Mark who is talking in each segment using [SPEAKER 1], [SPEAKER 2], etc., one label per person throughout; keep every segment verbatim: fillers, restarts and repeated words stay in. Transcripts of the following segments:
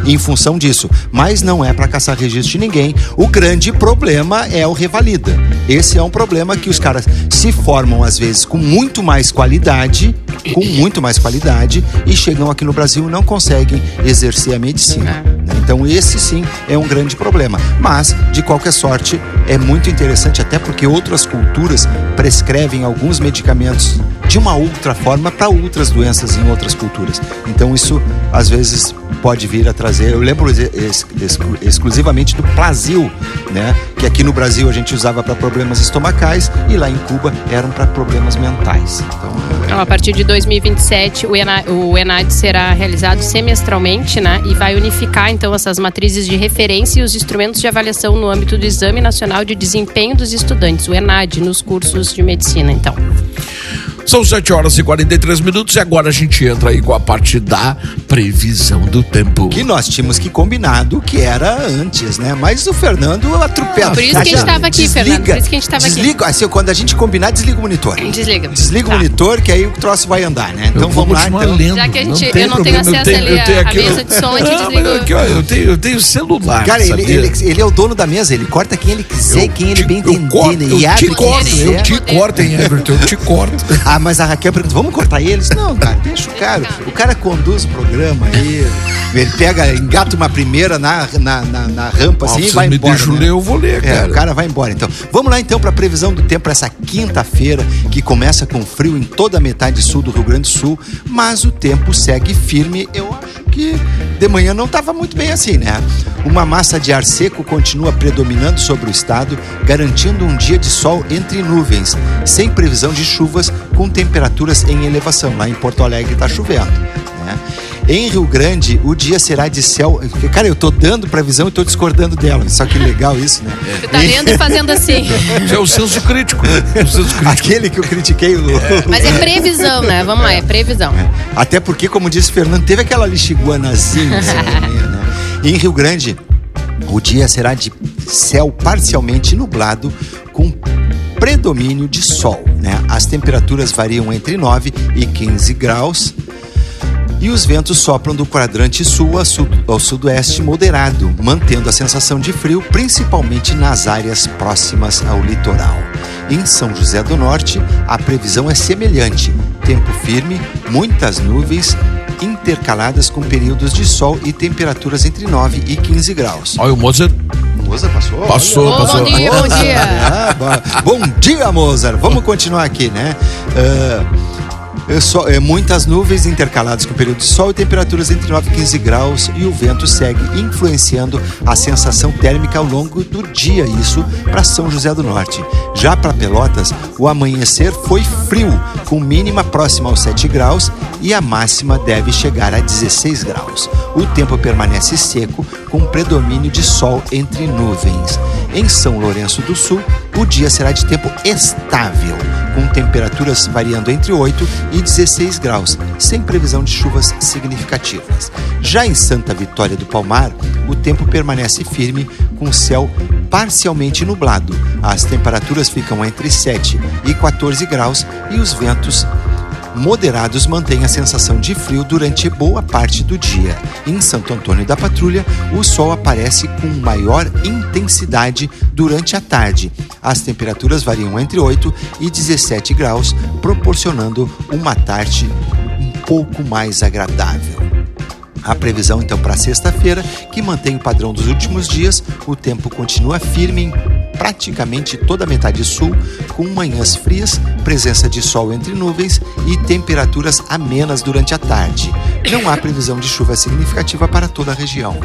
[SPEAKER 1] em função disso. Mas não é para caçar registro de ninguém. O grande problema é o revalida. Esse é um problema que os caras se formam às vezes com muito mais qualidade, com muito mais qualidade, e chegam aqui no Brasil e não conseguem exercer a medicina. Então esse sim é um grande problema. Mas, de qualquer sorte, é muito interessante, até porque outras culturas prescrevem alguns medicamentos de uma outra forma para outras doenças em outras culturas. Então isso, às vezes, pode vir a trazer... Eu lembro ex- ex- exclusivamente do Plasil, né? Que aqui no Brasil a gente usava para problemas estomacais e lá em Cuba eram para problemas mentais. Então,
[SPEAKER 2] então, a partir de dois mil e vinte e sete, o ENAD, o ENAD será realizado semestralmente, né? E vai unificar, então, essas matrizes de referência e os instrumentos de avaliação no âmbito do Exame Nacional de Desempenho dos Estudantes, o ENAD, nos cursos de medicina, então.
[SPEAKER 3] São sete horas e quarenta e três minutos e agora a gente entra aí com a parte da previsão do tempo.
[SPEAKER 1] Que nós tínhamos que combinado que era antes, né? Mas o Fernando atropela.
[SPEAKER 2] Por isso que a gente estava aqui,
[SPEAKER 1] desliga,
[SPEAKER 2] Fernando. Por isso que a gente estava aqui.
[SPEAKER 1] Desliga, assim, quando a gente combinar, desliga o monitor.
[SPEAKER 2] Desliga.
[SPEAKER 1] Desliga
[SPEAKER 2] tá.
[SPEAKER 1] o monitor, que aí o troço vai andar, né? Então
[SPEAKER 3] eu vou
[SPEAKER 1] vamos lá, então.
[SPEAKER 3] Lendo.
[SPEAKER 2] Já que a gente,
[SPEAKER 3] não
[SPEAKER 2] eu não
[SPEAKER 3] problema.
[SPEAKER 2] tenho acesso
[SPEAKER 3] eu tenho,
[SPEAKER 2] ali
[SPEAKER 3] eu tenho
[SPEAKER 2] à
[SPEAKER 3] aqui,
[SPEAKER 2] mesa de som, a gente
[SPEAKER 3] não,
[SPEAKER 2] desligou.
[SPEAKER 3] Aqui, ó, eu, tenho, eu tenho celular.
[SPEAKER 1] Cara, ele, ele, ele é o dono da mesa, ele corta quem ele quiser,
[SPEAKER 3] eu
[SPEAKER 1] quem ele
[SPEAKER 3] te,
[SPEAKER 1] bem entender.
[SPEAKER 3] Eu, corto,
[SPEAKER 1] né?
[SPEAKER 3] eu
[SPEAKER 1] E abre
[SPEAKER 3] te corto,
[SPEAKER 1] quem
[SPEAKER 3] eu te corto, hein, Everton, eu te corto.
[SPEAKER 1] Ah, mas a Raquel pergunta, vamos cortar eles? Não, cara, deixa o cara. O cara conduz o programa aí, ele pega, engata uma primeira na, na, na, na rampa assim
[SPEAKER 3] ah,
[SPEAKER 1] e vai
[SPEAKER 3] me
[SPEAKER 1] embora.
[SPEAKER 3] Deixa
[SPEAKER 1] né?
[SPEAKER 3] ler, eu vou ler, cara.
[SPEAKER 1] É, o cara vai embora, então. Vamos lá, então, para a previsão do tempo para essa quinta-feira, que começa com frio em toda a metade sul do Rio Grande do Sul, mas o tempo segue firme. Eu acho que de manhã não estava muito bem assim, né? Uma massa de ar seco continua predominando sobre o estado, garantindo um dia de sol entre nuvens, sem previsão de chuvas, com temperaturas em elevação. Lá em Porto Alegre está chovendo, né? Em Rio Grande, o dia será de céu... Cara, eu tô dando previsão e tô discordando dela. Só que legal isso, né?
[SPEAKER 2] Você tá lendo e fazendo assim.
[SPEAKER 3] É o senso crítico. O senso crítico.
[SPEAKER 1] Aquele que eu critiquei. O...
[SPEAKER 2] É. Mas é previsão, né? Vamos lá, é previsão.
[SPEAKER 1] É. Até porque, como disse o Fernando, teve aquela lixiguanazinha. Assim, né? Em Rio Grande, o dia será de céu parcialmente nublado, com predomínio de sol, né? As temperaturas variam entre nove e quinze graus. E os ventos sopram do quadrante sul ao, sud- ao sudoeste moderado, mantendo a sensação de frio, principalmente nas áreas próximas ao litoral. Em São José do Norte, a previsão é semelhante. Tempo firme, muitas nuvens, intercaladas com períodos de sol e temperaturas entre nove e quinze graus.
[SPEAKER 3] Olha o Mozart.
[SPEAKER 1] Mozart passou?
[SPEAKER 3] Passou,
[SPEAKER 2] oh,
[SPEAKER 3] passou.
[SPEAKER 2] Bom dia, bom dia.
[SPEAKER 1] Ah, bom, bom dia, Mozart. Vamos continuar aqui, né? Uh, É só, é, muitas nuvens intercaladas com período de sol e temperaturas entre nove e quinze graus, e o vento segue influenciando a sensação térmica ao longo do dia, isso para São José do Norte. Já para Pelotas, o amanhecer foi frio, com mínima próxima aos sete graus e a máxima deve chegar a dezesseis graus. O tempo permanece seco, com predomínio de sol entre nuvens. Em São Lourenço do Sul, o dia será de tempo estável, com temperaturas variando entre oito e dezesseis graus, sem previsão de chuvas significativas. Já em Santa Vitória do Palmar, o tempo permanece firme, com céu parcialmente nublado. As temperaturas ficam entre sete e quatorze graus e os ventos moderados mantêm a sensação de frio durante boa parte do dia. Em Santo Antônio da Patrulha, o sol aparece com maior intensidade durante a tarde. As temperaturas variam entre oito e dezessete graus, proporcionando uma tarde um pouco mais agradável. A previsão, então, para sexta-feira, que mantém o padrão dos últimos dias, o tempo continua firme em praticamente toda a metade sul, com manhãs frias, presença de sol entre nuvens e temperaturas amenas durante a tarde. Não há previsão de chuva significativa para toda a região.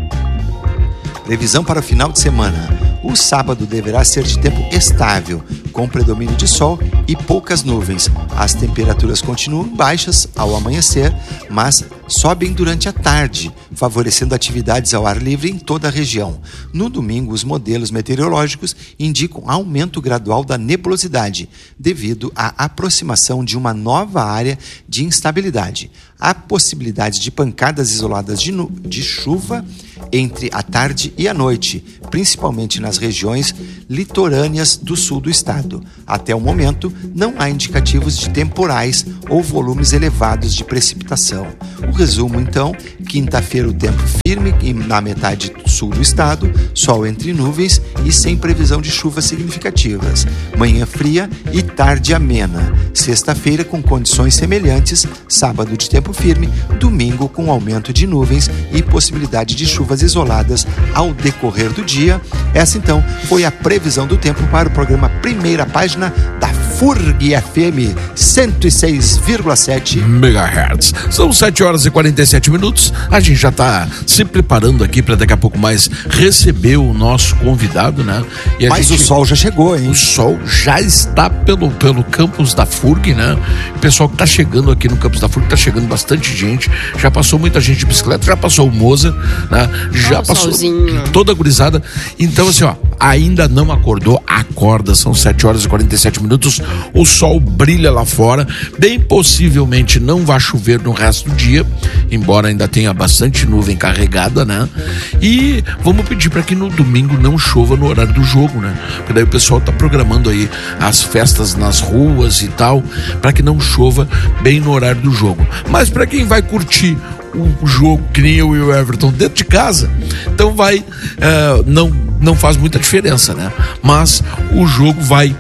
[SPEAKER 1] Previsão para o final de semana. O sábado deverá ser de tempo estável, com predomínio de sol e poucas nuvens. As temperaturas continuam baixas ao amanhecer, mas sobem durante a tarde, favorecendo atividades ao ar livre em toda a região. No domingo, os modelos meteorológicos indicam aumento gradual da nebulosidade, devido à aproximação de uma nova área de instabilidade. Há possibilidade de pancadas isoladas de, nu- de chuva entre a tarde e a noite, principalmente nas regiões litorâneas do sul do estado. Até o momento, não há indicativos de temporais ou volumes elevados de precipitação. O resumo, então: quinta-feira o tempo firme na metade sul do estado, sol entre nuvens e sem previsão de chuvas significativas. Manhã fria e tarde amena. Sexta-feira com condições semelhantes, sábado de tempo firme, domingo com aumento de nuvens e possibilidade de chuvas isoladas ao decorrer do dia. Essa então foi a previsão do tempo para o programa Primeira Página da F U R G F M cento e seis vírgula sete
[SPEAKER 3] megahertz. São sete horas e quarenta e sete minutos. A gente já está se preparando aqui para daqui a pouco mais receber o nosso convidado, né? E a
[SPEAKER 1] Mas
[SPEAKER 3] gente...
[SPEAKER 1] o sol já chegou, hein?
[SPEAKER 3] O sol já está pelo, pelo campus da F U R G, né? O pessoal que está chegando aqui no campus da F U R G, está chegando bastante gente. Já passou muita gente de bicicleta, já passou o Moza, né? Já
[SPEAKER 2] oh,
[SPEAKER 3] passou
[SPEAKER 2] solzinho.
[SPEAKER 3] Toda a gurizada. Então, assim, ó, ainda não acordou, acorda. São sete horas e quarenta e sete minutos. O sol brilha lá fora. Bem possivelmente não vai chover no resto do dia, embora ainda tenha bastante nuvem carregada, né? E vamos pedir para que no domingo não chova no horário do jogo, né? Porque daí o pessoal tá programando aí as festas nas ruas e tal, para que não chova bem no horário do jogo. Mas para quem vai curtir o jogo, que nem eu e o Everton, dentro de casa, então vai, uh, não, não faz muita diferença, né? Mas o jogo vai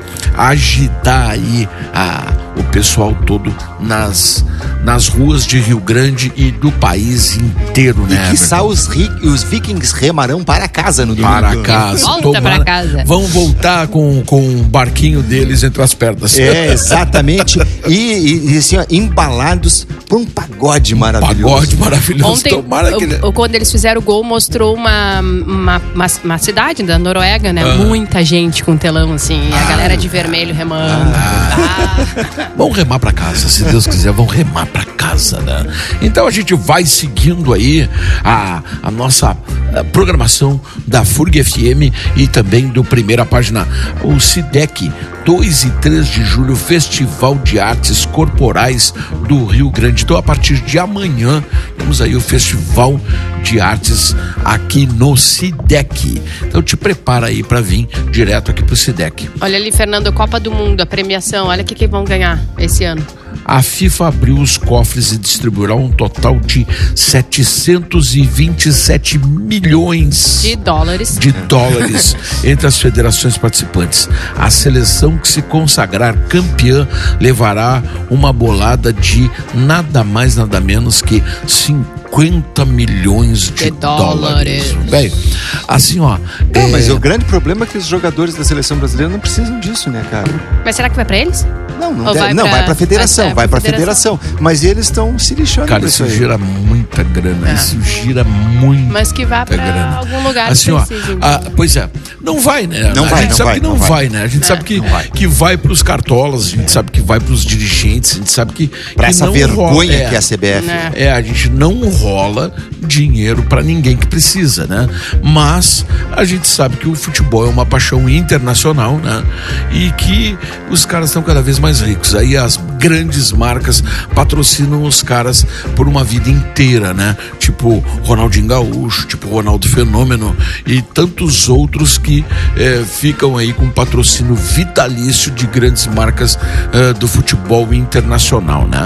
[SPEAKER 3] agitar aí a, o pessoal todo nas, nas ruas de Rio Grande e do país inteiro, né?
[SPEAKER 1] E quiçá os, os vikings remarão para casa no domingo.
[SPEAKER 3] Para casa.
[SPEAKER 2] Volta
[SPEAKER 3] Tomara,
[SPEAKER 2] para casa.
[SPEAKER 3] Vão voltar com, com o barquinho deles entre as pernas.
[SPEAKER 1] É, exatamente. e, e, e assim, ó, embalados por um pagode maravilhoso.
[SPEAKER 3] Pagode maravilhoso.
[SPEAKER 2] Ontem,
[SPEAKER 3] Tomara que...
[SPEAKER 2] o, o, quando eles fizeram o gol, mostrou uma, uma, uma, uma cidade da Noruega, né?
[SPEAKER 3] Ah.
[SPEAKER 2] Muita gente com telão, assim. Ah. A galera de vermelho remando.
[SPEAKER 3] Ah. Ah. Vão remar pra casa, se Deus quiser, vão remar pra casa, né? Então a gente vai seguindo aí a, a nossa a programação da F U R G F M e também do Primeira Página, o SIDEC, dois e três de julho, Festival de Artes Corporais do Rio Grande. Então, a partir de amanhã, temos aí o Festival de Artes aqui no SIDEC. Então, te prepara aí para vir direto aqui pro SIDEC.
[SPEAKER 2] Olha ali, Fernando, Copa do Mundo, a premiação. Olha o que, que vão ganhar esse ano.
[SPEAKER 3] A FIFA abriu os cofres e distribuirá um total de setecentos e vinte e sete milhões
[SPEAKER 2] de dólares,
[SPEAKER 3] de dólares entre as federações participantes. A seleção que se consagrar campeã levará uma bolada de nada mais, nada menos que cinquenta milhões de, de dólares. dólares. Bem, assim, ó.
[SPEAKER 1] Não,
[SPEAKER 3] é...
[SPEAKER 1] mas o grande problema é que os jogadores da seleção brasileira não precisam disso, né, cara?
[SPEAKER 2] Mas será que vai pra eles?
[SPEAKER 1] Não, não,
[SPEAKER 2] Ou
[SPEAKER 1] deve,
[SPEAKER 2] vai
[SPEAKER 1] não
[SPEAKER 2] pra,
[SPEAKER 1] vai pra federação, vai, vai pra federação.
[SPEAKER 2] federação.
[SPEAKER 1] Mas eles estão se lixando.
[SPEAKER 3] Cara, isso, isso gira muita grana, é. isso gira muita
[SPEAKER 2] Mas que vá pra
[SPEAKER 3] grana.
[SPEAKER 2] algum lugar
[SPEAKER 3] assim,
[SPEAKER 2] que precise.
[SPEAKER 3] Ó, a, pois é, não vai, né?
[SPEAKER 1] Não
[SPEAKER 3] a
[SPEAKER 1] vai,
[SPEAKER 3] gente
[SPEAKER 1] não
[SPEAKER 3] sabe
[SPEAKER 1] vai,
[SPEAKER 3] que não,
[SPEAKER 1] não
[SPEAKER 3] vai,
[SPEAKER 1] vai,
[SPEAKER 3] né? A gente
[SPEAKER 2] é.
[SPEAKER 3] sabe que
[SPEAKER 1] vai.
[SPEAKER 3] que vai pros cartolas, a gente é. sabe que vai pros dirigentes, a gente sabe que
[SPEAKER 1] pra
[SPEAKER 3] que
[SPEAKER 1] essa
[SPEAKER 3] não
[SPEAKER 1] vergonha
[SPEAKER 3] rola, é,
[SPEAKER 1] que é a C B F.
[SPEAKER 2] É.
[SPEAKER 3] é, a gente não rola dinheiro pra ninguém que precisa, né? Mas a gente sabe que o futebol é uma paixão internacional, né? E que os caras estão cada vez mais ricos. Aí as grandes marcas patrocinam os caras por uma vida inteira, né? Tipo Ronaldinho Gaúcho, tipo Ronaldo Fenômeno e tantos outros que é, ficam aí com patrocínio vitalício de grandes marcas é, do futebol internacional, né?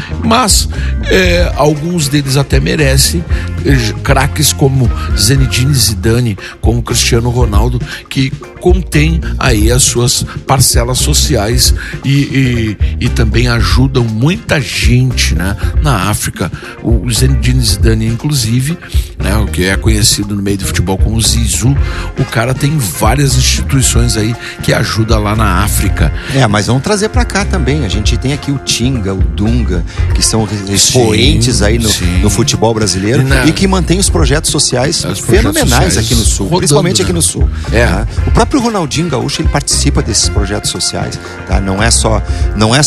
[SPEAKER 3] Mas é, alguns deles até merecem é, craques como Zinedine Zidane, como Cristiano Ronaldo, que contém aí as suas parcelas sociais e, e, e também ajudam muita gente, né, na África. O Zinedine Zidane, inclusive, né, o que é conhecido no meio do futebol como Zizou, o cara tem várias instituições aí que ajudam lá na África.
[SPEAKER 1] É, mas vamos trazer pra cá também. A gente tem aqui o Tinga, o Dunga, que são expoentes sim, aí no, no futebol brasileiro e, na... e que mantém os projetos sociais os fenomenais projetos sociais aqui no Sul, rodando, principalmente, né, aqui no Sul.
[SPEAKER 3] É.
[SPEAKER 1] Tá? O próprio Ronaldinho Gaúcho, ele participa desses projetos sociais, tá? Não é só, não é só glamour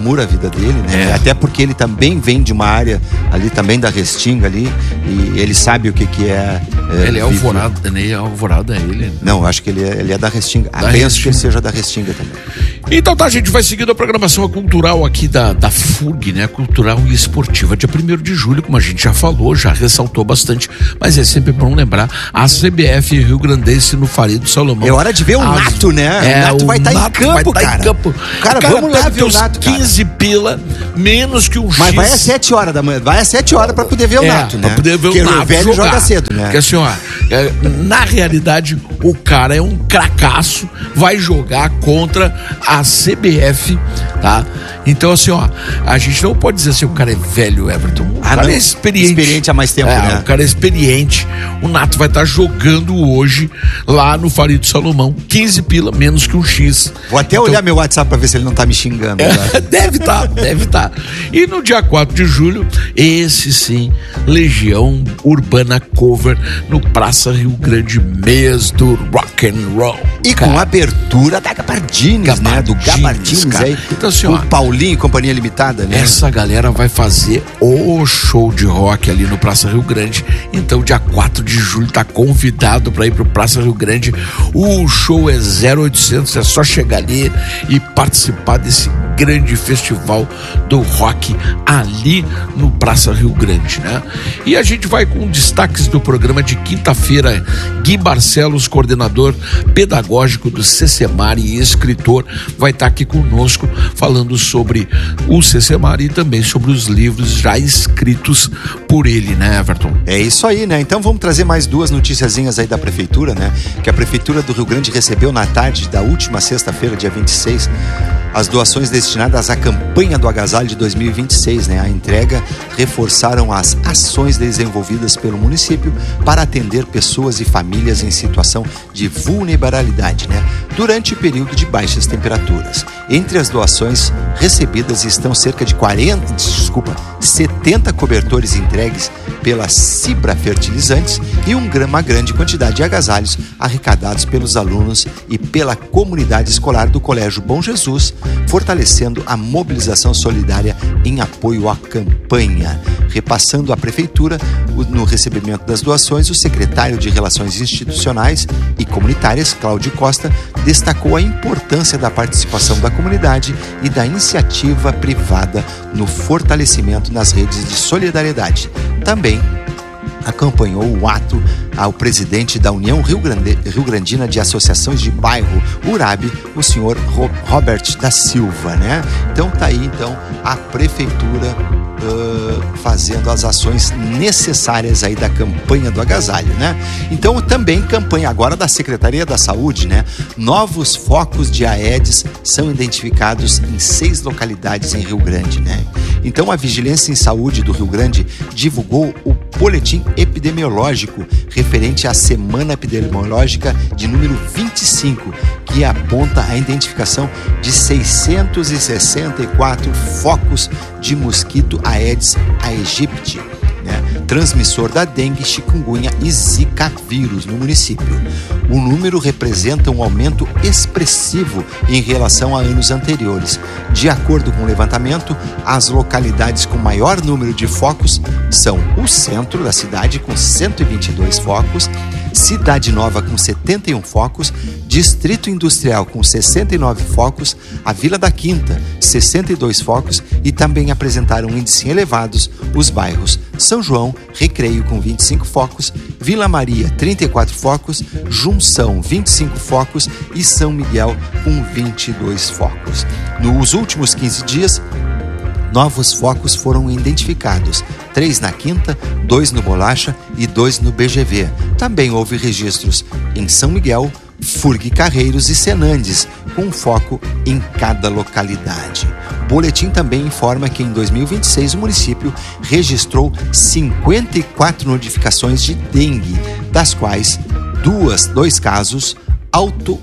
[SPEAKER 1] glamour a vida dele, né?
[SPEAKER 3] É.
[SPEAKER 1] Até porque ele também vem de uma área ali também da Restinga ali, e ele sabe o que que é... é
[SPEAKER 3] Ele é
[SPEAKER 1] viver.
[SPEAKER 3] Alvorada, nem é Alvorada, é ele.
[SPEAKER 1] Não, acho que ele é, ele é da Restinga. Ah,
[SPEAKER 3] Da
[SPEAKER 1] penso
[SPEAKER 3] Restinga.
[SPEAKER 1] que ele seja da Restinga também.
[SPEAKER 3] Então tá, gente, vai seguindo a programação cultural aqui da, da F U G, né? Cultural e esportiva. Dia primeiro de julho, como a gente já falou, já ressaltou bastante, mas é sempre bom lembrar, a C B F Rio Grandense no Farido Salomão.
[SPEAKER 1] É hora de ver o
[SPEAKER 3] As-
[SPEAKER 1] Nato, né?
[SPEAKER 3] É,
[SPEAKER 1] o Nato vai estar em
[SPEAKER 3] Nato
[SPEAKER 1] campo,
[SPEAKER 3] vai tá
[SPEAKER 1] cara.
[SPEAKER 3] em campo.
[SPEAKER 1] Cara, vamos lá
[SPEAKER 3] pega
[SPEAKER 1] ver o
[SPEAKER 3] teus
[SPEAKER 1] Nato, cara.
[SPEAKER 3] quinze pila, menos que um
[SPEAKER 1] Mas
[SPEAKER 3] X.
[SPEAKER 1] vai às sete horas da manhã, vai às sete horas pra poder ver o
[SPEAKER 3] É,
[SPEAKER 1] Nato, né?
[SPEAKER 3] pra poder ver
[SPEAKER 1] Porque
[SPEAKER 3] o Nato
[SPEAKER 1] velho
[SPEAKER 3] jogar.
[SPEAKER 1] joga cedo, né?
[SPEAKER 3] Porque assim, ó, é, na realidade, o cara é um cracaço, vai jogar contra a C B F, tá? Então, assim, ó, a gente não pode dizer assim, o cara é velho, Everton. O
[SPEAKER 1] Ah,
[SPEAKER 3] cara
[SPEAKER 1] não.
[SPEAKER 3] é experiente.
[SPEAKER 1] Experiente há mais tempo,
[SPEAKER 3] é,
[SPEAKER 1] né?
[SPEAKER 3] O cara é experiente. O Nato vai estar jogando hoje lá no Farido Salomão. quinze pila, menos que um X.
[SPEAKER 1] Vou até
[SPEAKER 3] Então,
[SPEAKER 1] olhar meu WhatsApp pra ver se ele não tá me xingando. né?
[SPEAKER 3] deve estar, deve estar. E no dia quatro de julho, esse sim, Legião Urbana Cover no Praça Rio Grande, mês do rock and roll.
[SPEAKER 1] E com a abertura da Gabardines, né? Do
[SPEAKER 3] Gabardines,
[SPEAKER 1] Gabardines
[SPEAKER 3] cara.
[SPEAKER 1] aí.
[SPEAKER 3] Então, assim,
[SPEAKER 1] com
[SPEAKER 3] ó,
[SPEAKER 1] o Paulinho e Companhia Limitada, né?
[SPEAKER 3] essa galera vai fazer o show de rock ali no Praça Rio Grande. Então, dia quatro de julho, tá convidado para ir pro Praça Rio Grande. O show é zero oitocentos, é só chegar ali e participar desse grande festival do rock ali no Praça Rio Grande, né? E a gente vai com destaques do programa de quinta-feira. Gui Barcelos, coordenador pedagógico do CCMAR e escritor, vai estar aqui conosco falando sobre o CCMAR e também sobre os livros já escritos por ele, né, Everton?
[SPEAKER 1] É isso aí, né? Então vamos trazer mais duas noticiazinhas aí da Prefeitura, né? Que a Prefeitura do Rio Grande recebeu na tarde da última sexta-feira, dia vinte e seis, as doações destinadas à campanha do agasalho de dois mil e vinte e seis, né? A entrega reforçaram as ações desenvolvidas pelo município para atender pessoas e famílias em situação de vulnerabilidade, né? Durante o período de baixas temperaturas. Entre as doações recebidas estão cerca de quarenta, desculpa, setenta cobertores entregues pela Cibra Fertilizantes e um, uma grande quantidade de agasalhos arrecadados pelos alunos e pela comunidade escolar do Colégio Bom Jesus, fortalecendo a mobilização solidária em apoio à campanha. Repassando à Prefeitura, no recebimento das doações, o secretário de Relações Institucionais e Comunitárias, Cláudio Costa, destacou a importância da participação da comunidade e da iniciativa privada no fortalecimento nas redes de solidariedade. Também acompanhou o ato ao presidente da União Rio, Grande, Rio Grandina de Associações de Bairro, URAB, o senhor Robert da Silva, né? Então tá aí, então, a Prefeitura uh, fazendo as ações necessárias aí da campanha do agasalho, né? Então também campanha agora da Secretaria da Saúde, né? Novos focos de Aedes são identificados em seis localidades em Rio Grande, né? Então a Vigilância em Saúde do Rio Grande divulgou o boletim epidemiológico referente à Semana Epidemiológica de número vinte e cinco, que aponta a identificação de seiscentos e sessenta e quatro focos de mosquito Aedes aegypti, né? Transmissor da dengue, chikungunya e zika vírus no município. O número representa um aumento expressivo em relação a anos anteriores. De acordo com o levantamento, as localidades com maior número de focos são o centro da cidade, com cento e vinte e dois focos, Cidade Nova com setenta e um focos, Distrito Industrial com sessenta e nove focos, a Vila da Quinta, sessenta e dois focos, e também apresentaram índices elevados os bairros São João, Recreio com vinte e cinco focos, Vila Maria trinta e quatro focos, Junção vinte e cinco focos e São Miguel com vinte e dois focos. Nos últimos quinze dias, novos focos foram identificados, três na Quinta, dois no Bolacha e dois no B G V. Também houve registros em São Miguel, Furgue Carreiros e Senandes, com um foco em cada localidade. O boletim também informa que em dois mil e vinte e seis o município registrou cinquenta e quatro notificações de dengue, das quais duas, dois casos auto,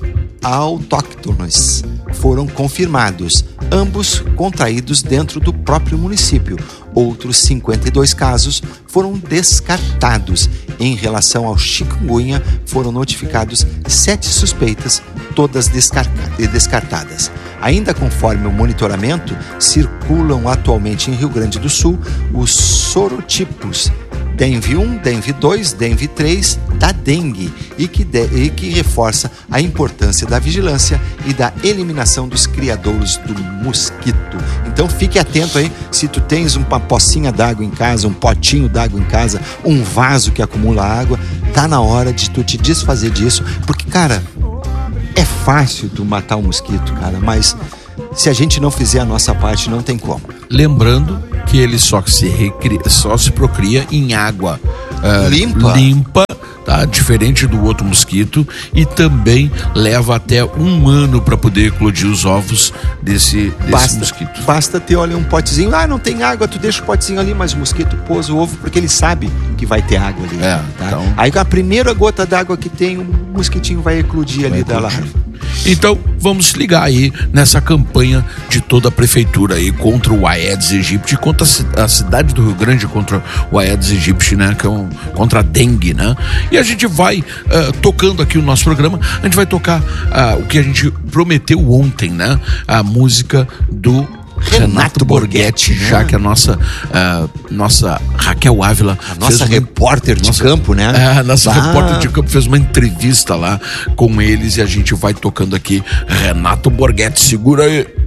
[SPEAKER 1] autóctones foram confirmados, ambos contraídos dentro do próprio município. Outros cinquenta e dois casos foram descartados Em relação ao chikungunya, foram notificados sete suspeitas, todas descartadas. Ainda conforme o monitoramento, circulam atualmente em Rio Grande do Sul os sorotipos dengue um, dengue dois, dengue três da dengue e que, de, e que reforça a importância da vigilância e da eliminação dos criadouros do mosquito. Então fique atento aí, se tu tens uma pocinha d'água em casa, um potinho d'água em casa, um vaso que acumula água, tá na hora de tu te desfazer disso, porque, cara, é fácil tu matar um mosquito, cara, mas se a gente não fizer a nossa parte, não tem como.
[SPEAKER 3] Lembrando que ele só se, recria, só se procria em água uh,
[SPEAKER 1] limpa.
[SPEAKER 3] limpa, tá? Diferente do outro mosquito, e também leva até um ano para poder eclodir os ovos desse, desse
[SPEAKER 1] basta,
[SPEAKER 3] mosquito.
[SPEAKER 1] Basta ter, olha, um potezinho, ah, não tem água, tu deixa o potezinho ali, mas o mosquito pôs o ovo porque ele sabe que vai ter água ali.
[SPEAKER 3] É,
[SPEAKER 1] tá?
[SPEAKER 3] então...
[SPEAKER 1] Aí a primeira gota d'água que tem, o mosquitinho vai eclodir vai ali eclodir. da larva.
[SPEAKER 3] Então, vamos ligar aí nessa campanha de toda a prefeitura aí contra o Aedes aegypti, contra a cidade do Rio Grande, contra o Aedes aegypti, né, que é um, contra a dengue, né? E a gente vai uh, tocando aqui o nosso programa, a gente vai tocar uh, o que a gente prometeu ontem, né? A música do Renato, Renato Borghetti, né? Já que a nossa, uh, nossa Raquel Ávila,
[SPEAKER 1] a nossa
[SPEAKER 3] uma,
[SPEAKER 1] repórter de
[SPEAKER 3] nossa,
[SPEAKER 1] campo, né?
[SPEAKER 3] É, a nossa ah. repórter de campo fez uma entrevista lá com eles e a gente vai tocando aqui Renato Borghetti. Segura aí.